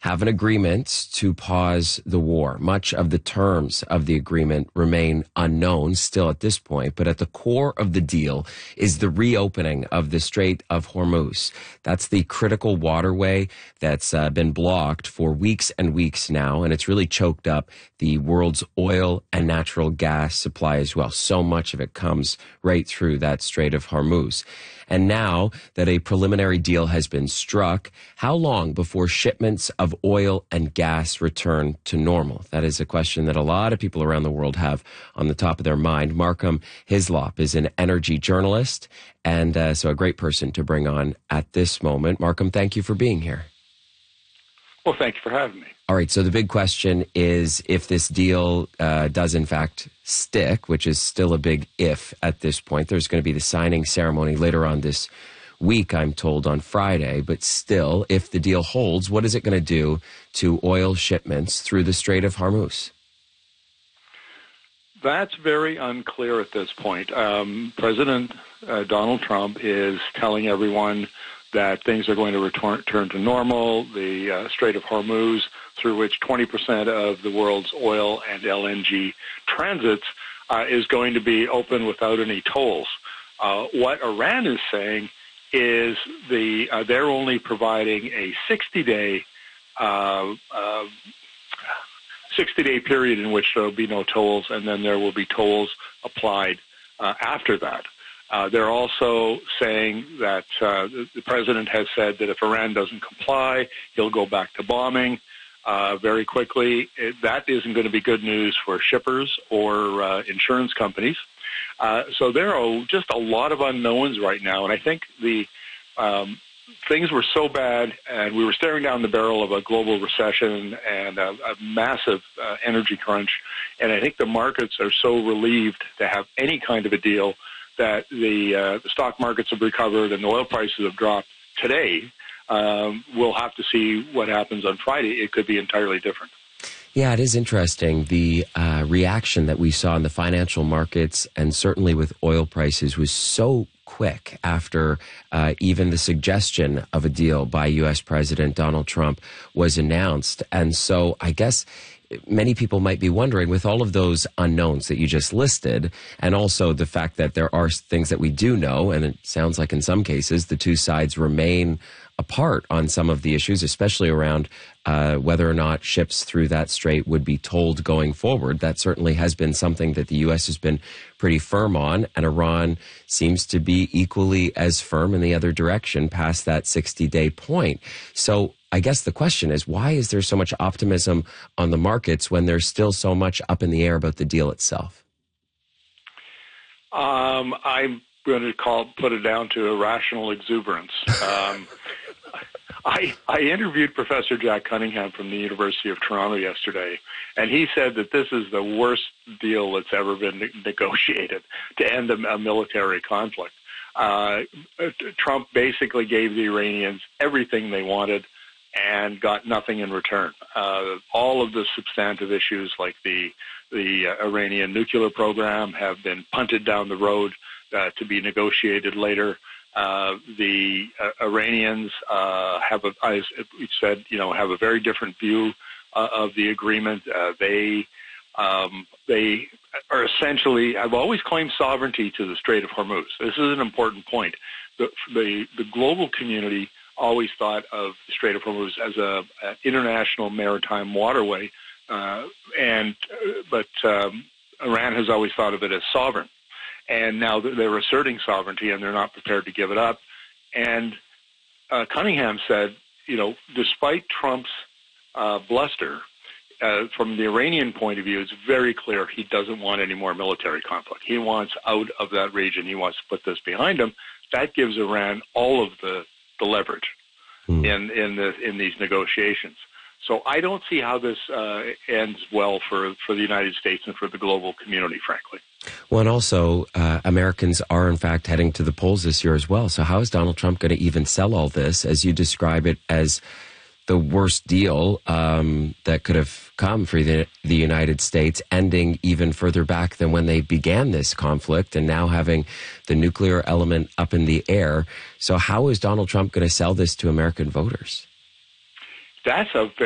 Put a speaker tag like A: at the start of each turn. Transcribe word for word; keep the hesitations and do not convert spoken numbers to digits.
A: have an agreement to pause the war. Much of the terms of the agreement remain unknown still at this point, but at the core of the deal is the reopening of the Strait of Hormuz. That's the critical waterway that's uh, been blocked for weeks and weeks now, and it's really choked up the world's oil and natural gas supply as well. So much of it comes right through that Strait of Hormuz. And now that a preliminary deal has been struck, how long before shipments of oil and gas return to normal? That is a question that a lot of people around the world have on the top of their mind. Markham Hislop is an energy journalist, and uh, so a great person to bring on at this moment. Markham, thank you for being here.
B: Well, thank you for having me.
A: All right, so the big question is if this deal uh, does in fact stick, which is still a big if at this point. There's going to be the signing ceremony later on this week, I'm told, on Friday. But still, if the deal holds, what is it going to do to oil shipments through the Strait of Hormuz?
B: That's very unclear at this point. Um, President uh, Donald Trump is telling everyone that things are going to return, return to normal. The uh, Strait of Hormuz, through which twenty percent of the world's oil and L N G transits, uh, is going to be open without any tolls. Uh, what Iran is saying is the uh, they're only providing a sixty-day uh, uh, sixty-day period in which there will be no tolls, and then there will be tolls applied uh, after that. Uh, they're also saying that uh, the president has said that if Iran doesn't comply, he'll go back to bombing uh, very quickly. It, that isn't going to be good news for shippers or uh, insurance companies. Uh, so there are just a lot of unknowns right now, and I think the um, things were so bad, and we were staring down the barrel of a global recession and a, a massive uh, energy crunch, and I think the markets are so relieved to have any kind of a deal that the, uh, the stock markets have recovered and the oil prices have dropped today. Um, we'll have to see what happens on Friday. It could be entirely different.
A: Yeah, it is interesting. The uh, reaction that we saw in the financial markets and certainly with oil prices was so quick after uh, even the suggestion of a deal by U S President Donald Trump was announced. And so I guess many people might be wondering, with all of those unknowns that you just listed, and also the fact that there are things that we do know, and it sounds like in some cases the two sides remain apart on some of the issues, especially around uh, whether or not ships through that strait would be tolled going forward. That certainly has been something that the U S has been pretty firm on, and Iran seems to be equally as firm in the other direction past that sixty-day point. So I guess the question is, why is there so much optimism on the markets when there's still so much up in the air about the deal itself?
B: Um, I'm going to call put it down to irrational exuberance. Um, I, I interviewed Professor Jack Cunningham from the University of Toronto yesterday, and he said that this is the worst deal that's ever been ne- negotiated to end a, a military conflict. Uh, Trump basically gave the Iranians everything they wanted and got nothing in return. Uh, all of the substantive issues like the the uh, Iranian nuclear program have been punted down the road uh, to be negotiated later. Uh, the uh, Iranians uh, have, a, as we said, you know, have a very different view uh, of the agreement. Uh, they um, they are essentially have always claimed sovereignty to the Strait of Hormuz. This is an important point. The the, the global community always thought of the Strait of Hormuz as a, an international maritime waterway, uh, and but um, Iran has always thought of it as sovereign. And now they're asserting sovereignty, and they're not prepared to give it up. And uh, Cunningham said, you know, despite Trump's uh, bluster, uh, from the Iranian point of view, it's very clear he doesn't want any more military conflict. He wants out of that region. He wants to put this behind him. That gives Iran all of the, the leverage hmm. in in, the, in these negotiations. So I don't see how this uh, ends well for, for the United States and for the global community, frankly.
A: Well, and also, uh, Americans are, in fact, heading to the polls this year as well. So how is Donald Trump going to even sell all this, as you describe it, as the worst deal um, that could have come for the, the United States, ending even further back than when they began this conflict, and now having the nuclear element up in the air? So how is Donald Trump going to sell this to American voters?
B: That's a